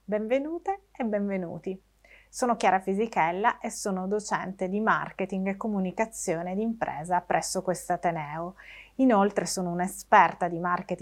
Benvenute e benvenuti. Sono Chiara Fisichella e sono docente di marketing e comunicazione d'impresa presso quest'Ateneo. Inoltre sono un'esperta di marketing